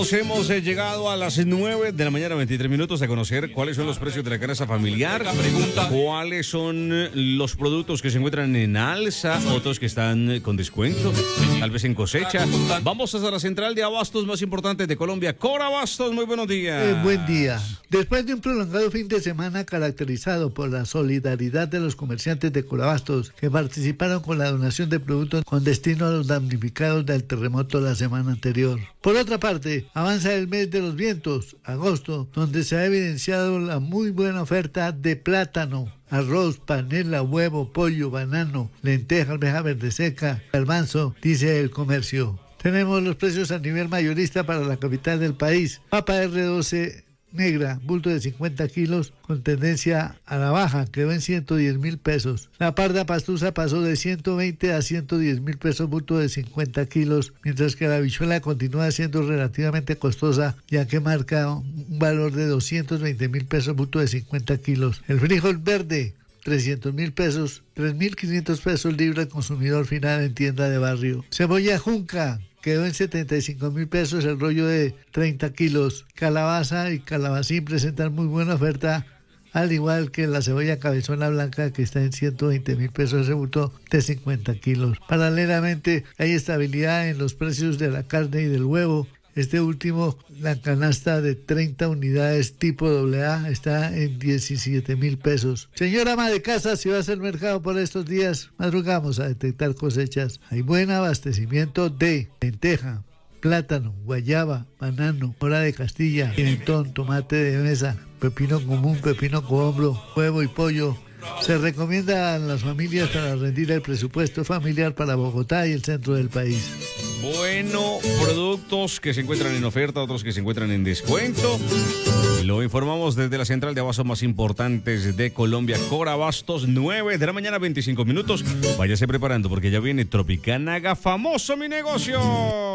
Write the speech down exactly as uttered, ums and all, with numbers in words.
Continuamos, hemos eh, llegado a las nueve de la mañana, veintitrés minutos, a conocer cuáles son los precios de la canasta familiar, cuáles son eh, los productos que se encuentran en alza, otros que están eh, con descuento, tal vez en cosecha. Vamos hasta la central de abastos más importante de Colombia, Corabastos. Muy buenos días. Eh, buen día. Después de un prolongado fin de semana caracterizado por la solidaridad de los comerciantes de Corabastos que participaron con la donación de productos con destino a los damnificados del terremoto la semana anterior. Por otra parte, avanza el mes de los vientos, agosto, donde se ha evidenciado la muy buena oferta de plátano, arroz, panela, huevo, pollo, banano, lenteja, almeja verde seca, garbanzo, dice el comercio. Tenemos los precios a nivel mayorista para la capital del país. Papa erre doce negra, bulto de cincuenta kilos, con tendencia a la baja, quedó en ciento diez mil pesos. La parda pastusa pasó de ciento veinte a ciento diez mil pesos, bulto de cincuenta kilos, mientras que la habichuela continúa siendo relativamente costosa, ya que marca un valor de doscientos veinte mil pesos, bulto de cincuenta kilos. El frijol verde, trescientos mil pesos, tres mil quinientos pesos libre al consumidor final en tienda de barrio. Cebolla junca, quedó en setenta y cinco mil pesos el rollo de treinta kilos. Calabaza y calabacín presentan muy buena oferta, al igual que la cebolla cabezona blanca, que está en ciento veinte mil pesos el bulto de cincuenta kilos. Paralelamente hay estabilidad en los precios de la carne y del huevo. Este último, la canasta de treinta unidades tipo doble A está en diecisiete mil pesos. Señora ama de casa, si va a hacer mercado por estos días, madrugamos a detectar cosechas. Hay buen abastecimiento de lenteja, plátano, guayaba, banano, mora de Castilla, pimentón, tomate de mesa, pepino común, pepino cohombro, huevo y pollo. Se recomienda a las familias para rendir el presupuesto familiar para Bogotá y el centro del país. Bueno, productos que se encuentran en oferta, otros que se encuentran en descuento. Lo informamos desde la central de abastos más importantes de Colombia, Corabastos, nueve de la mañana, veinticinco minutos. Váyase preparando porque ya viene Tropicana, haga famoso mi negocio.